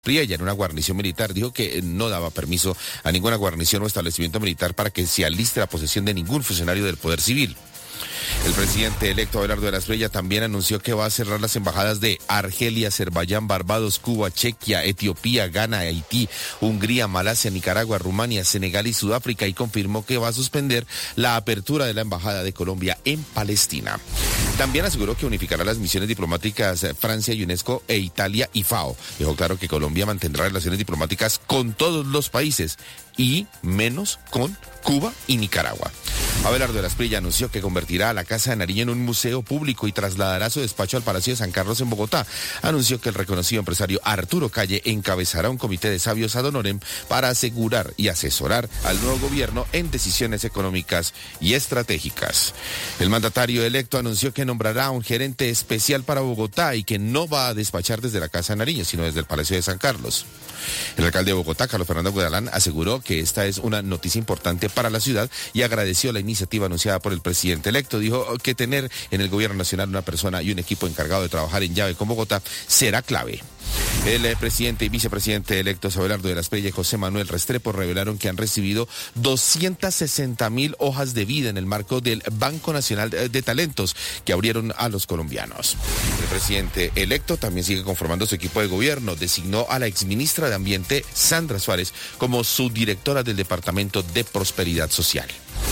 Priella en una guarnición militar. Dijo que no daba permiso a ninguna guarnición o establecimiento militar para que se aliste la posesión de ningún funcionario del Poder Civil. El presidente electo Abelardo de la Espriella también anunció que va a cerrar las embajadas de Argelia, Azerbaiyán, Barbados, Cuba, Chequia, Etiopía, Ghana, Haití, Hungría, Malasia, Nicaragua, Rumania, Senegal y Sudáfrica, y confirmó que va a suspender la apertura de la embajada de Colombia en Palestina. También aseguró que unificará las misiones diplomáticas Francia, UNESCO e Italia y FAO. Dejó claro que Colombia mantendrá relaciones diplomáticas con todos los países y menos con Cuba y Nicaragua. Abelardo de la Espriella anunció que convertirá a la Casa de Nariño en un museo público y trasladará su despacho al Palacio de San Carlos en Bogotá. Anunció que el reconocido empresario Arturo Calle encabezará un comité de sabios ad honorem para asegurar y asesorar al nuevo gobierno en decisiones económicas y estratégicas. El mandatario electo anunció que nombrará a un gerente especial para Bogotá y que no va a despachar desde la Casa de Nariño, sino desde el Palacio de San Carlos. El alcalde de Bogotá, Carlos Fernando Galán, aseguró que esta es una noticia importante para la ciudad y agradeció la iniciativa anunciada por el presidente electo. Dijo que tener en el gobierno nacional una persona y un equipo encargado de trabajar en llave con Bogotá será clave. El presidente y vicepresidente electos Abelardo de la Espriella y José Manuel Restrepo revelaron que han recibido 260,000 hojas de vida en el marco del Banco Nacional de Talentos que abrieron a los colombianos. El presidente electo también sigue conformando su equipo de gobierno. Designó a la exministra de Ambiente, Sandra Suárez, como subdirectora del Departamento de Prosperidad Social.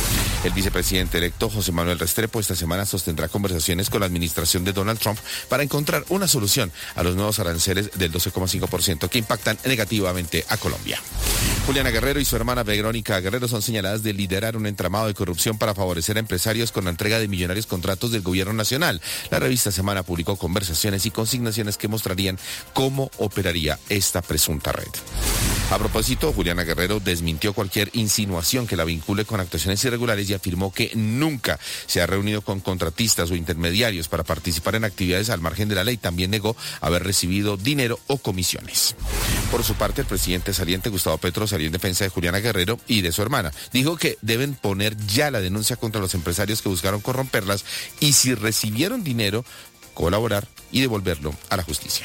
El vicepresidente electo José Manuel Restrepo esta semana sostendrá conversaciones con la administración de Donald Trump para encontrar una solución a los nuevos aranceles del 12,5% que impactan negativamente a Colombia. Juliana Guerrero y su hermana Verónica Guerrero son señaladas de liderar un entramado de corrupción para favorecer a empresarios con la entrega de millonarios contratos del gobierno nacional. La revista Semana publicó conversaciones y consignaciones que mostrarían cómo operaría esta presunta red. A propósito, Juliana Guerrero desmintió cualquier insinuación que la vincule con actuaciones irregulares y afirmó que nunca se ha reunido con contratistas o intermediarios para participar en actividades al margen de la ley. También negó haber recibido dinero o comisiones. Por su parte, el presidente saliente Gustavo Petro salió en defensa de Juliana Guerrero y de su hermana. Dijo que deben poner ya la denuncia contra los empresarios que buscaron corromperlas y, si recibieron dinero, colaborar y devolverlo a la justicia.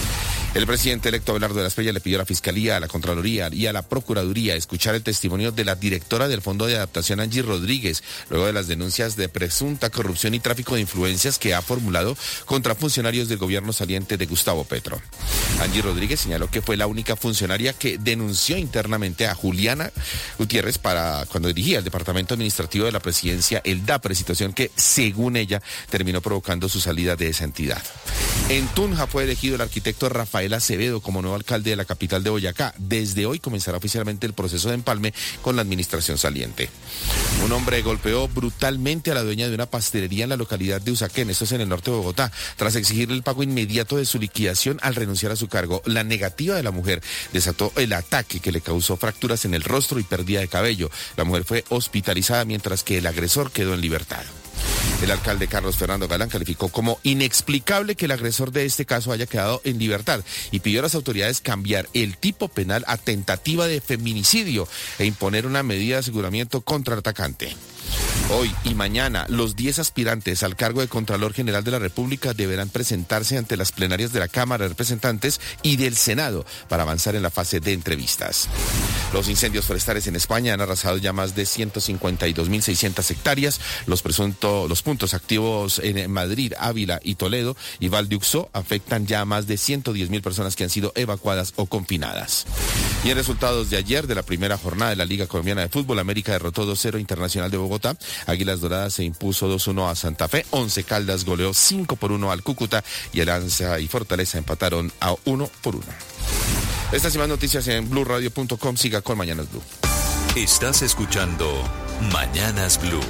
El presidente electo Abelardo de la Espriella le pidió a la Fiscalía, a la Contraloría y a la Procuraduría escuchar el testimonio de la directora del Fondo de Adaptación, Angie Rodríguez, luego de las denuncias de presunta corrupción y tráfico de influencias que ha formulado contra funcionarios del gobierno saliente de Gustavo Petro. Angie Rodríguez señaló que fue la única funcionaria que denunció internamente a Juliana Gutiérrez cuando dirigía el Departamento Administrativo de la Presidencia, el DAPRE, situación que, según ella, terminó provocando su salida de esa entidad. En Tunja fue elegido el arquitecto Rafael Acevedo como nuevo alcalde de la capital de Boyacá. Desde hoy comenzará oficialmente el proceso de empalme con la administración saliente. Un hombre golpeó brutalmente a la dueña de una pastelería en la localidad de Usaquén, esto es en el norte de Bogotá, tras exigirle el pago inmediato de su liquidación al renunciar a su cargo. La negativa de la mujer desató el ataque que le causó fracturas en el rostro y pérdida de cabello. La mujer fue hospitalizada mientras que el agresor quedó en libertad. El alcalde Carlos Fernando Galán calificó como inexplicable que el agresor de este caso haya quedado en libertad y pidió a las autoridades cambiar el tipo penal a tentativa de feminicidio e imponer una medida de aseguramiento contra el atacante. Hoy y mañana, los 10 aspirantes al cargo de Contralor General de la República deberán presentarse ante las plenarias de la Cámara de Representantes y del Senado para avanzar en la fase de entrevistas. Los incendios forestales en España han arrasado ya más de 152.600 hectáreas. Los puntos activos en Madrid, Ávila y Toledo y Valdiuxó afectan ya a más de 110.000 personas que han sido evacuadas o confinadas. Y en resultados de ayer de la primera jornada de la Liga Colombiana de Fútbol, América derrotó 2-0 Internacional de Bogotá, Águilas Doradas se impuso 2-1 a Santa Fe, Once Caldas goleó 5-1 al Cúcuta y Alianza y Fortaleza empataron a 1-1. Estas y más noticias en blurradio.com. Siga con Mañanas Blue. Estás escuchando Mañanas Blue.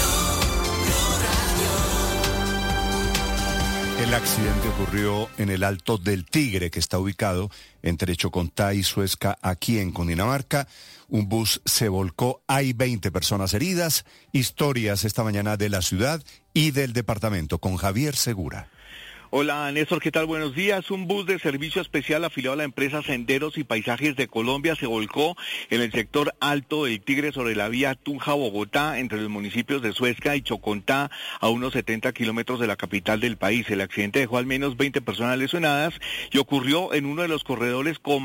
El accidente ocurrió en el Alto del Tigre, que está ubicado entre Chocontá y Suezca, aquí en Cundinamarca. Un bus se volcó, hay 20 personas heridas. Historias esta mañana de la ciudad y del departamento con Javier Segura. Hola Néstor, ¿qué tal? Buenos días. Un bus de servicio especial afiliado a la empresa Senderos y Paisajes de Colombia se volcó en el sector alto del Tigre sobre la vía Tunja-Bogotá entre los municipios de Suezca y Chocontá a unos 70 kilómetros de la capital del país. El accidente dejó al menos 20 personas lesionadas y ocurrió en uno de los corredores